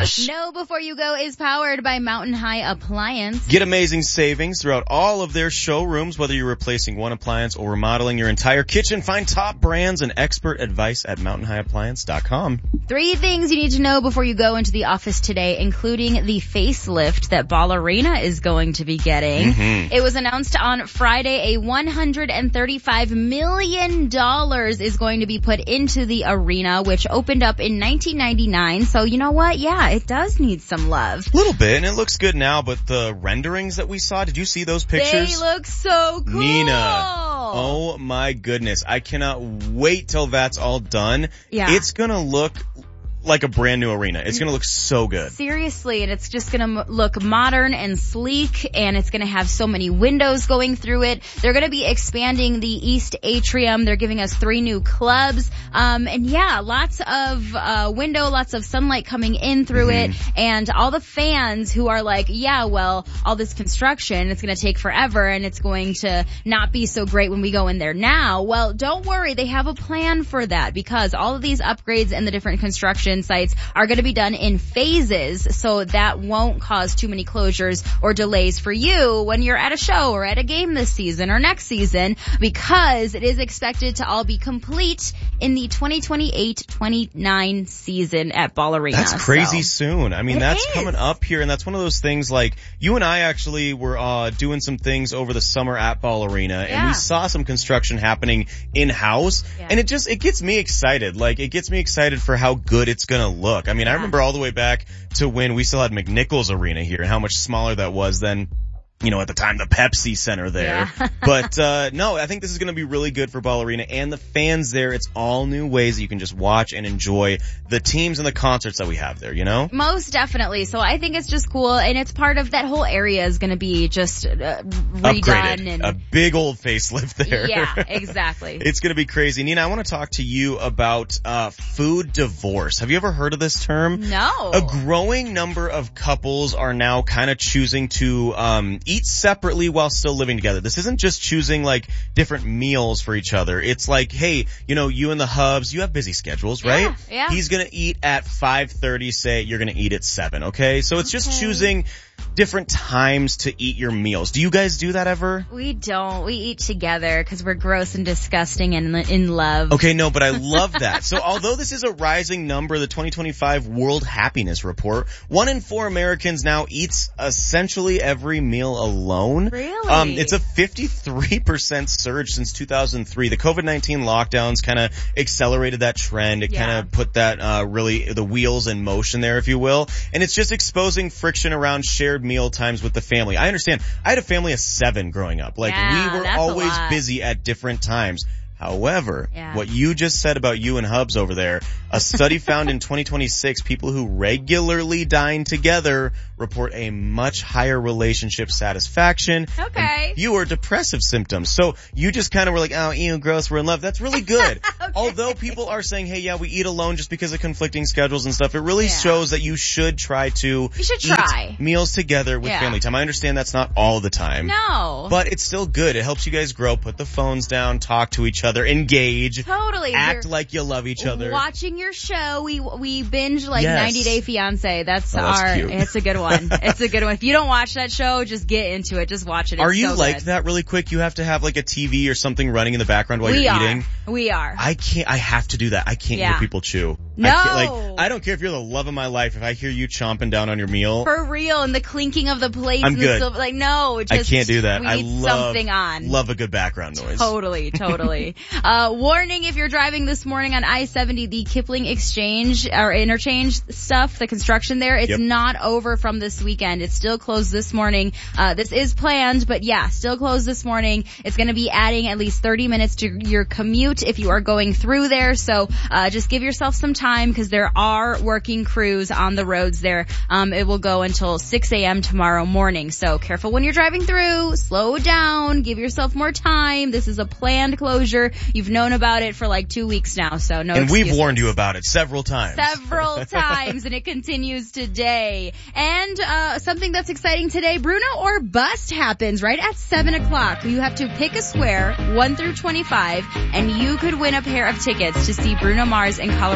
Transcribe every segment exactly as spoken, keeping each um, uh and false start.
Fresh. Know Before You Go is powered by Mountain High Appliance. Get amazing savings throughout all of their showrooms, whether you're replacing one appliance or remodeling your entire kitchen. Find top brands and expert advice at mountain high appliance dot com. Three things you need to know before you go into the office today, including the facelift that Ball Arena is going to be getting. Mm-hmm. It was announced on Friday a one hundred thirty-five million dollars is going to be put into the arena, which opened up in nineteen ninety-nine. So you know what? Yeah, it does need some love. A little bit, and it looks good now, but the renderings that we saw, did you see those pictures? They look so cool. Nina. Oh my goodness. I cannot wait till that's all done. Yeah. It's gonna look like a brand new arena. It's gonna look so good. Seriously, and it's just gonna look modern and sleek, and it's gonna have so many windows going through it. They're gonna be expanding the East Atrium. They're giving us three new clubs. Um, and yeah, lots of, uh, window, lots of sunlight coming in through mm-hmm. it, and all the fans who are like, yeah, well, all this construction, it's gonna take forever, and it's going to not be so great when we go in there now. Well, don't worry, they have a plan for that, because all of these upgrades and the different construction sites are going to be done in phases, so that won't cause too many closures or delays for you when you're at a show or at a game this season or next season, because it is expected to all be complete in the twenty twenty-eight twenty-nine season at Ball Arena. That's crazy so. soon. I mean, It that's is. coming up here, and that's one of those things like you and I actually were uh doing some things over the summer at Ball Arena, Yeah. and we saw some construction happening in-house, Yeah. and it just, it gets me excited. Like, it gets me excited for how good it's gonna look. I mean, Yeah. I remember all the way back to when we still had McNichols Arena here and how much smaller that was than, you know, at the time, the Pepsi Center there. Yeah. But, uh, no, I think this is going to be really good for Ball Arena and the fans there. It's all new ways that you can just watch and enjoy the teams and the concerts that we have there, you know? Most definitely. So I think it's just cool, and it's part of that whole area is going to be just uh, redone. Upgraded. And a big old facelift there. yeah, exactly. It's going to be crazy. Nina, I want to talk to you about uh food divorce. Have you ever heard of this term? No. A growing number of couples are now kind of choosing to um eat separately while still living together. This isn't just choosing like different meals for each other. It's like, hey, you know, you and the hubs, you have busy schedules, right? Yeah, yeah. He's going to eat at five thirty, say you're going to eat at seven, okay? So it's just Okay. choosing different times to eat your meals. Do you guys do that ever? We don't. We eat together because we're gross and disgusting and in love. Okay, no, but I love that. So although this is a rising number, the twenty twenty-five World Happiness Report, one in four Americans now eats essentially every meal alone. Really? Um, it's a fifty-three percent surge since two thousand three. The COVID nineteen lockdowns kind of accelerated that trend. It Yeah. kind of put that, uh, really, the wheels in motion there, if you will. And it's just exposing friction around shared meal times with the family. I understand. I had a family of seven growing up. Like, Yeah, we were that's a always lot. busy at different times. However, Yeah. what you just said about you and Hubs over there, a study found in twenty twenty-six, people who regularly dine together report a much higher relationship satisfaction Okay. and fewer depressive symptoms. So you just kind of were like, oh, ew, gross, we're in love. That's really good. Okay. Although people are saying, hey, yeah, we eat alone just because of conflicting schedules and stuff, it really Yeah. shows that you should try to You should eat try. meals together with Yeah. family time. I understand that's not all the time. No. But it's still good. It helps you guys grow, put the phones down, talk to each other, engage, Totally. act You're like you love each other. watching your show. We we binge like Yes. ninety Day Fiancé. That's Oh, that's our. cute. It's a good one. It's a good one. If you don't watch that show, just get into it. Just watch it. It's Are you so like good. that really quick? You have to have like a T V or something running in the background while We you're are. eating? We are. I can't, I have to do that. I can't Yeah. hear people chew. No. I can't, like, I don't care if you're the love of my life. If I hear you chomping down on your meal, For real, and the clinking of the plates I'm and good. the silver, like no, just I can't do that. We I need love, something on. love a good background noise. Totally, totally. uh, warning if you're driving this morning on I seventy, the Kipling Exchange or interchange stuff, the construction there, it's Yep. not over from this weekend. It's still closed this morning. Uh, this is planned, but yeah, still closed this morning. It's going to be adding at least thirty minutes to your commute if you are going through there. So, uh, just give yourself some time because there are working crews on the roads there. Um, it will go until six a.m. tomorrow morning. So careful when you're driving through, slow down, give yourself more time. This is a planned closure. You've known about it for like two weeks now, so no And we've excuses. warned you about it several times. Several times, and it continues today. And uh something that's exciting today, Bruno or Bust happens right at seven o'clock. You have to pick a square, one through twenty-five, and you could win a pair of tickets to see Bruno Mars in Colorado Springs.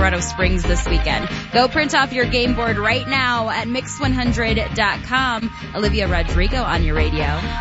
Springs this weekend. Go print off your game board right now at mix one hundred dot com. Olivia Rodrigo on your radio.